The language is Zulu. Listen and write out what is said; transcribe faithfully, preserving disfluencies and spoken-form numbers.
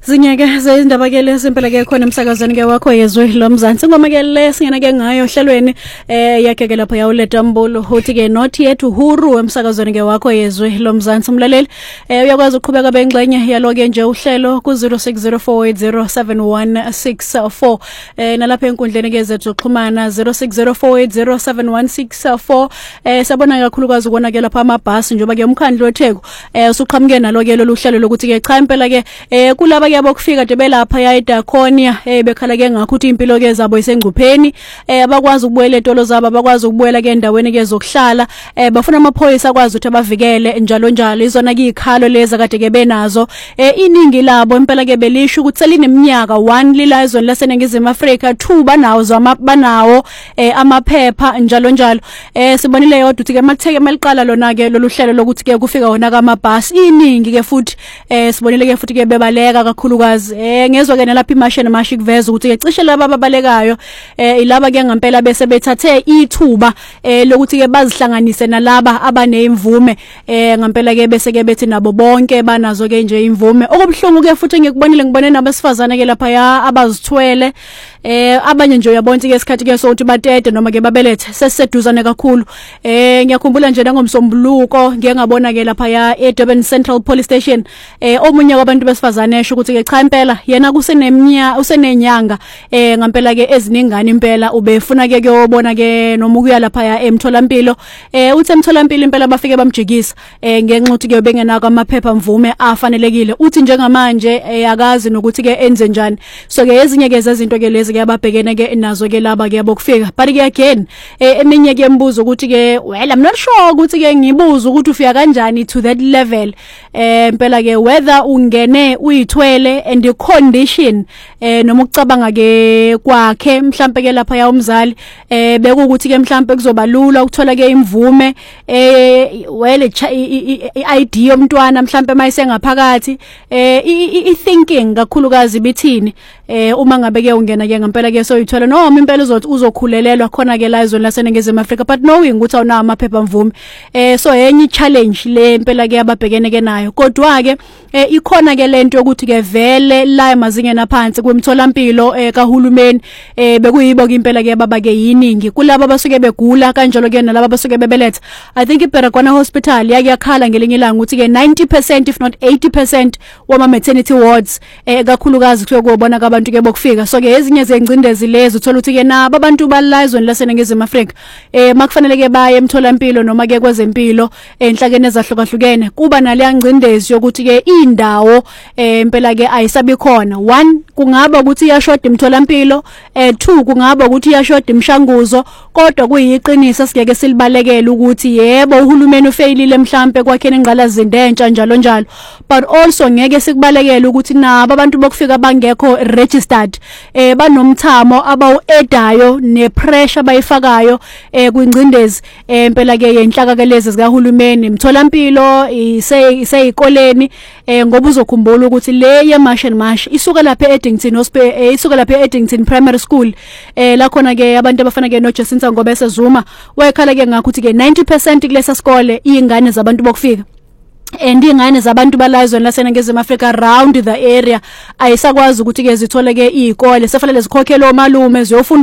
Zinyeke zezindaba ke lesempela ke khona emsakazweni ke wakho yezwe loMzansi ngoma ke lesingena ke ngayo hlelweni eh yakhe ke lapha yawuletha Mbulu uthi ke not yet uhuru emsakazweni ke wakho yezwe loMzansi umlaleli eh uyakwazi ukuqhubeka bengxenye yaloke nje uhlelo ku zero six zero four eight zero seven one six four eh nalapha enkundleni ke zethu xhumana zero six zero four eight zero seven one six four eh sabona kakhulukazi ukona ke lapha amabhasi njoba ke umkhandlo weTheku eh usuqhamuke naloke lolu hlelo lokuthi ke cha impela ke eh kulaba yabokufika de belapha yayidakonia eh bekhala ke ngakho ukuthi impilo ke zabo isengcupheni eh abakwazi ukubuyela etolo zabo abakwazi ukubuyela ke endaweni ke zokuhlala eh bafuna amaphoyisa akwazi ukuthi abavikele njalo njalo izona ke ikhalo leza kade ke benazo eh iningi labo impela ke belisho ukuthi selineminyaka one lila izweni laseNingizimu Afrika two banawo banawo eh amaphepha njalo njalo eh sibonile yodwa ukuthi ke makutheke maliqala lona ke lolu hlelo lokuthi ke kufika wona kamabhasi iningi ke futhi eh sibonile ke futhi ke bebaleka kakhulukazi eh ngezwe ke nalapha imashini mashi kuveza ukuthi ke cishe laba ababalekayo eh ilaba ke ngempela bese bethathe ithuba eh lokuthi ke bazihlanganise nalaba abanezimvume eh ngempela ke bese ke bethi nabo bonke banazo ke nje imvume okubhlungu ke futhi ngikubonile ngibone nabesifazana ke lapha ya abazithwele eh abanye nje uyabona ke isikhathi ke sokuthi batete noma ke babelethe sesiseduzane kakhulu eh ngiyakhumbula nje nangomsombuluko ngeke ngabona ke lapha ya eDurban Central Police Station eh omunye wabantu besifazane esho ukuthi ke cha impela yena kuseneminya usenenyanga eh ngempela ke eziningana impela ubefuna ke kuyobona ke noma ukuya lapha ya emtholampilo eh uthi emtholampilo impela bafike bamjikisa eh ngenxa ukuthi ke bengenako amaphepha mvume afanelekile uthi njengamanje akazi nokuthi ke enze njani so ke ezinye ke zezinto ke lezi ke ababhekene ke nazo ke laba ke abokufika but ke again eh eminye ke imbuzo ukuthi ke well I'm not sure ukuthi ke ngibuza ukuthi ufika kanjani to that level eh impela ke whether ungene uyithwele and the condition eh noma ukucabanga ke kwakhe mhlambe ke lapha ya umzali eh bekuthi ke mhlambe kuzoba lula ukuthola ke imvume eh well I D yomntwana mhlambe mayisengaphakathi eh I thinking kakhulukazi bithini eh uma ngabe ke ungena ke ngempela ke soyithola noma impela uzothi uzokhulelelwa khona ke la izweni laseNingizimu Afrika but knowing ukuthi awunawo amaphepha mvume eh so enye challenge le impela ke ababhekene ke nayo kodwa ke eh ikhona ke lento yokuthi ke vele la emazingeni aphansi kwemtholampilo eh kahulumeni eh bekuyibo ke impela ke baba ke yiningi kulabo abasuke begula kanjalo ke nalabo abasuke bebeletha I think iBeragwana Hospital yake yakhala ngelinye ilanga ukuthi ke ninety percent if not eighty percent wama maternity wards eh kakhulukazi kuyobona abantu ke bokufika so ke ezinye zengcindezi lezi uthola ukuthi ke nabo abantu balazweni laseNingizimu Afrika eh makufanele ke baye emtholampilo noma ke kwezempilo enhlakeni ezahlukahlukene kuba nale ngcindezi yokuthi ke indawo eh impela ke ayisabi khona one kungaba ukuthi iyashoda imtholampilo eh two kungaba ukuthi iyashoda imshanguzo kodwa kuyiqiniso singeke silibalekele ukuthi yebo uhulumeni ufailile mhlambe kwakhena ingqalazinde entsha njalo njalo but also ngeke sikubalekele ukuthi nabo abantu bokufika bangekho registered eh banomthamo abawu-edayo nepressure bayifakayo eh kwingcindezi eh impela ke yenhlaka ke lezi zikahulumeni imtholampilo iseyikoleni eh ngoba uzokhumbula ukuthi le yeMarshall Marsh isuka lapha eEdington Hospital isuka lapha eEdington Primary School eh la khona ke abantu abafana ke noJacinta Ngobese Zuma wayekhala ke ngakho ukuthi ke ninety percent kulesa skole ingane zabantu bokufika and ingane zabantu balazweni laseNingizimu Afrika around the area ayisakwazi ukuthi ke zithole ke izikole sefanele zikhokhele omalume ziyofunda